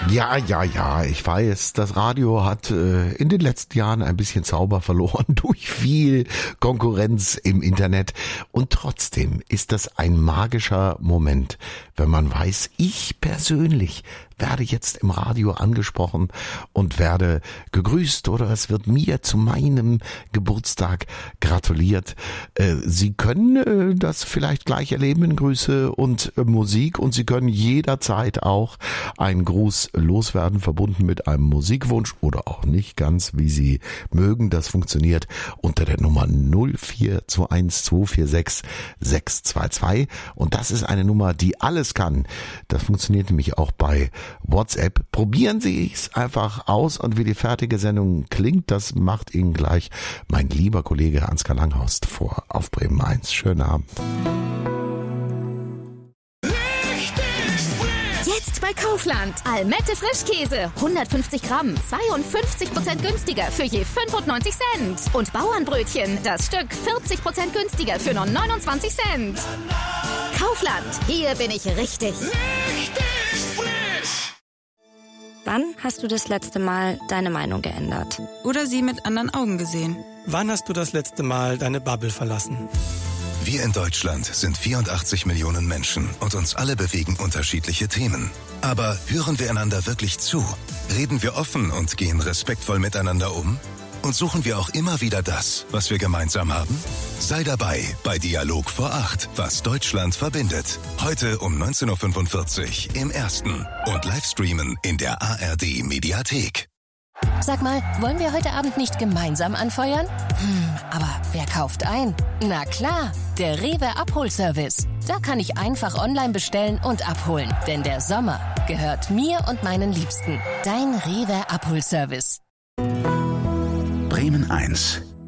Ja, ich weiß, das Radio hat in den letzten Jahren ein bisschen Zauber verloren durch viel Konkurrenz im Internet. Und trotzdem ist das ein magischer Moment, wenn man weiß, ich persönlich werde jetzt im Radio angesprochen und werde gegrüßt oder es wird mir zu meinem Geburtstag gratuliert. Sie können das vielleicht gleich erleben in Grüße und Musik und Sie können jederzeit auch einen Gruß loswerden, verbunden mit einem Musikwunsch oder auch nicht ganz, wie Sie mögen. Das funktioniert unter der Nummer 0421246622 und das ist eine Nummer, die alles kann. Das funktioniert nämlich auch bei WhatsApp. Probieren Sie es einfach aus und wie die fertige Sendung klingt, das macht Ihnen gleich mein lieber Kollege Ansgar Langhorst vor auf Bremen 1. Schönen Abend. Jetzt bei Kaufland. Almette Frischkäse. 150 Gramm. 52% günstiger für je 95 Cent. Und Bauernbrötchen. Das Stück 40% günstiger für nur 29 Cent. Kaufland. Hier bin ich richtig. Wann hast du das letzte Mal deine Meinung geändert? Oder sie mit anderen Augen gesehen? Wann hast du das letzte Mal deine Bubble verlassen? Wir in Deutschland sind 84 Millionen Menschen und uns alle bewegen unterschiedliche Themen. Aber hören wir einander wirklich zu? Reden wir offen und gehen respektvoll miteinander um? Und suchen wir auch immer wieder das, was wir gemeinsam haben? Sei dabei bei Dialog vor 8, was Deutschland verbindet. Heute um 19.45 Uhr im Ersten und Livestreamen in der ARD Mediathek. Sag mal, wollen wir heute Abend nicht gemeinsam anfeuern? Aber wer kauft ein? Na klar, der Rewe Abholservice. Da kann ich einfach online bestellen und abholen. Denn der Sommer gehört mir und meinen Liebsten. Dein Rewe Abholservice. Bremen 1.